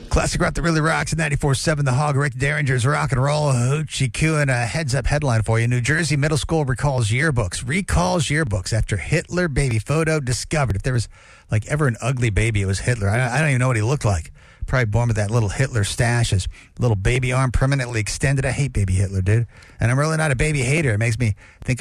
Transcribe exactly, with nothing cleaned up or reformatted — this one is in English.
Classic rock that really rocks at ninety-four point seven The Hog. Rick Derringer's Rock and Roll Hoochie Coo, and a heads-up headline for you. New Jersey middle school recalls yearbooks. Recalls yearbooks after Hitler baby photo discovered. If there was, like, ever an ugly baby, it was Hitler. I, I don't even know what he looked like. Probably born with that little Hitler stash, his little baby arm permanently extended. I hate baby Hitler, dude. And I'm really not a baby hater. It makes me think